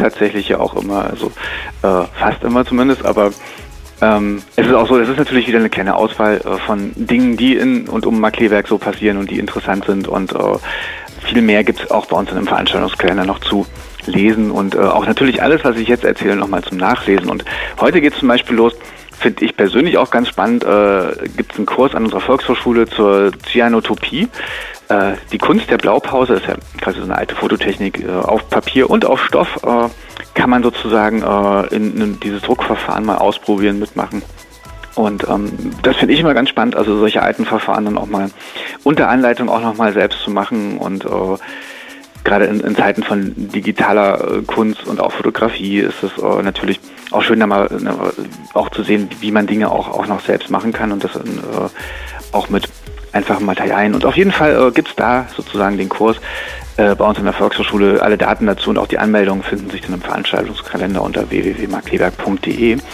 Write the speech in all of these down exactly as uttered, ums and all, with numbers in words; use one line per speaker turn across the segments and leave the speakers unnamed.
tatsächlich ja auch immer, also äh, fast immer zumindest, aber ähm, es ist auch so, es ist natürlich wieder eine kleine Auswahl äh, von Dingen, die in und um Markkleeberg so passieren und die interessant sind, und äh, viel mehr gibt es auch bei uns in einem Veranstaltungskalender noch zu lesen, und äh, auch natürlich alles, was ich jetzt erzähle, nochmal zum Nachlesen. Und heute geht es zum Beispiel los, finde ich persönlich auch ganz spannend, äh, gibt es einen Kurs an unserer Volkshochschule zur Cyanotopie. Äh, die Kunst der Blaupause ist ja quasi so eine alte Fototechnik, äh, auf Papier und auf Stoff äh, kann man sozusagen äh, in, in dieses Druckverfahren mal ausprobieren, mitmachen. Und ähm, das finde ich immer ganz spannend, also solche alten Verfahren dann auch mal unter Anleitung auch nochmal selbst zu machen, und äh, gerade in, in Zeiten von digitaler äh, Kunst und auch Fotografie ist es äh, natürlich auch schön, da mal ne, auch zu sehen, wie man Dinge auch, auch noch selbst machen kann, und das in, äh, auch mit einfachen Materialien. Und auf jeden Fall äh, gibt es da sozusagen den Kurs äh, bei uns in der Volkshochschule. Alle Daten dazu und auch die Anmeldungen finden sich dann im Veranstaltungskalender unter w w w punkt markkleeberg punkt d e.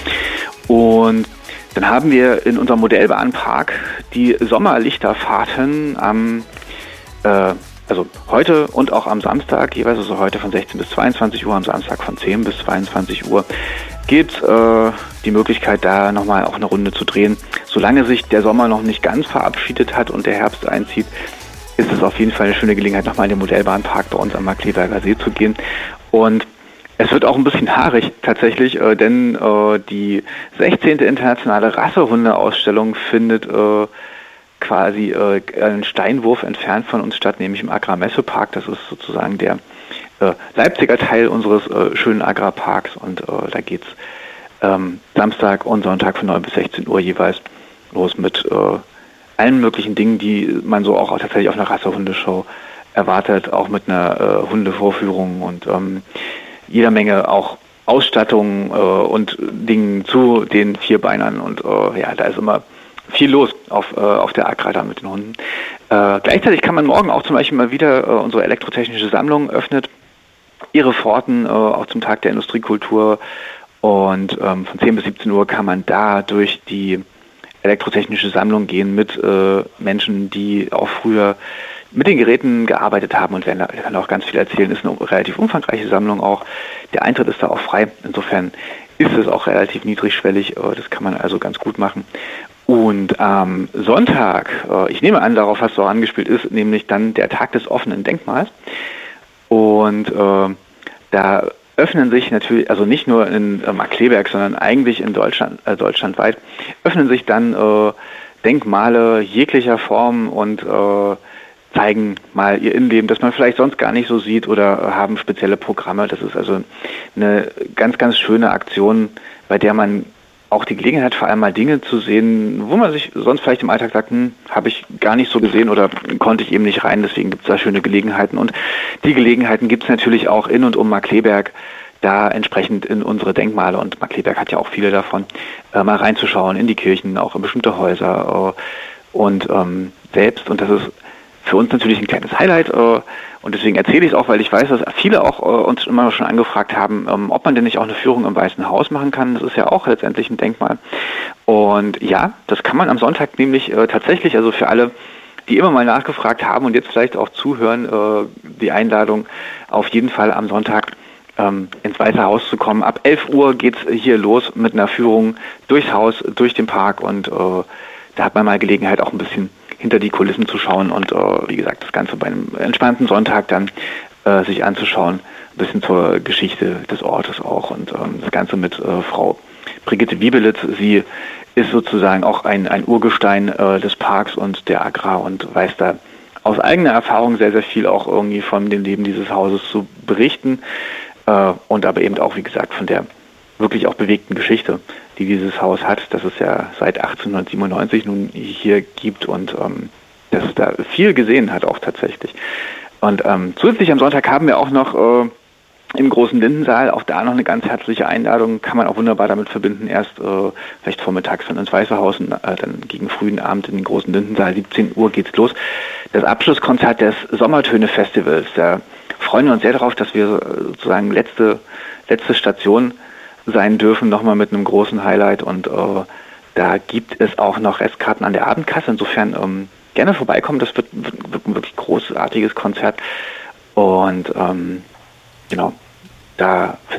Und dann haben wir in unserem Modellbahnpark die Sommerlichterfahrten am äh, also heute und auch am Samstag, jeweils also heute von sechzehn bis zweiundzwanzig Uhr, am Samstag von zehn bis zweiundzwanzig Uhr, gibt äh, die Möglichkeit, da nochmal auch eine Runde zu drehen. Solange sich der Sommer noch nicht ganz verabschiedet hat und der Herbst einzieht, ist es auf jeden Fall eine schöne Gelegenheit, nochmal in den Modellbahnpark bei uns am Markkleeberger See zu gehen. Und es wird auch ein bisschen haarig tatsächlich, äh, denn äh, die sechzehnte internationale Rassehunde-Ausstellung findet äh, quasi äh, einen Steinwurf entfernt von uns statt, nämlich im Agrarmessepark. Das ist sozusagen der äh, Leipziger Teil unseres äh, schönen Agrarparks, und äh, da geht's ähm, Samstag und Sonntag von neun bis sechzehn Uhr jeweils los mit äh, allen möglichen Dingen, die man so auch tatsächlich auf einer Rassehundeshow erwartet, auch mit einer äh, Hundevorführung und ähm, jeder Menge auch Ausstattung äh, und Dingen zu den Vierbeinern, und äh, ja, da ist immer viel los auf, äh, auf der Agra da mit den Hunden. Äh, gleichzeitig kann man morgen auch zum Beispiel mal wieder äh, unsere elektrotechnische Sammlung öffnet ihre Pforten, äh, auch zum Tag der Industriekultur, und ähm, von zehn bis siebzehn Uhr kann man da durch die elektrotechnische Sammlung gehen mit äh, Menschen, die auch früher mit den Geräten gearbeitet haben, und werden da kann auch ganz viel erzählen. Ist eine relativ umfangreiche Sammlung auch. Der Eintritt ist da auch frei. Insofern ist es auch relativ niedrigschwellig. Äh, das kann man also ganz gut machen. Und am Sonntag, äh, ich nehme an, darauf hast du auch angespielt, ist nämlich dann der Tag des offenen Denkmals. Und äh, da öffnen sich natürlich, also nicht nur in äh, Markkleeberg, sondern eigentlich in Deutschland, äh, deutschlandweit, öffnen sich dann äh, Denkmale jeglicher Form und äh, zeigen mal ihr Innenleben, das man vielleicht sonst gar nicht so sieht, oder äh, haben spezielle Programme. Das ist also eine ganz, ganz schöne Aktion, bei der man auch die Gelegenheit, vor allem mal Dinge zu sehen, wo man sich sonst vielleicht im Alltag sagt, hm, habe ich gar nicht so gesehen oder konnte ich eben nicht rein, deswegen gibt es da schöne Gelegenheiten. Und die Gelegenheiten gibt es natürlich auch in und um Markkleeberg, da entsprechend in unsere Denkmale, und Markkleeberg hat ja auch viele davon, äh, mal reinzuschauen in die Kirchen, auch in bestimmte Häuser äh, und ähm, selbst, und das ist für uns natürlich ein kleines Highlight, äh, und deswegen erzähle ich es auch, weil ich weiß, dass viele auch äh, uns immer schon angefragt haben, ähm, ob man denn nicht auch eine Führung im Weißen Haus machen kann. Das ist ja auch letztendlich ein Denkmal. Und ja, das kann man am Sonntag nämlich äh, tatsächlich, also für alle, die immer mal nachgefragt haben und jetzt vielleicht auch zuhören, äh, die Einladung auf jeden Fall am Sonntag ähm, ins Weiße Haus zu kommen. Ab elf Uhr geht's hier los mit einer Führung durchs Haus, durch den Park, und äh, da hat man mal Gelegenheit, auch ein bisschen hinter die Kulissen zu schauen und äh, wie gesagt, das Ganze bei einem entspannten Sonntag dann äh, sich anzuschauen, ein bisschen zur Geschichte des Ortes auch, und ähm, das Ganze mit äh, Frau Brigitte Biebelitz. Sie ist sozusagen auch ein, ein Urgestein äh, des Parks und der Agra und weiß da aus eigener Erfahrung sehr, sehr viel auch irgendwie von dem Leben dieses Hauses zu berichten, äh, und aber eben auch, wie gesagt, von der wirklich auch bewegten Geschichte, die dieses Haus hat, das es ja seit achtzehnhundertsiebenundneunzig nun hier gibt, und ähm, dass es da viel gesehen hat auch tatsächlich. Und ähm, zusätzlich am Sonntag haben wir auch noch äh, im großen Lindensaal, auch da noch eine ganz herzliche Einladung, kann man auch wunderbar damit verbinden, erst äh, vielleicht vormittags dann ins Weiße Haus und äh, dann gegen frühen Abend in den großen Lindensaal, siebzehn Uhr geht's los. Das Abschlusskonzert des Sommertöne-Festivals, da freuen wir uns sehr darauf, dass wir sozusagen letzte, letzte Station sein dürfen, nochmal mit einem großen Highlight, und äh, da gibt es auch noch Restkarten an der Abendkasse, insofern ähm, gerne vorbeikommen, das wird, wird, wird ein wirklich großartiges Konzert, und ähm, genau, da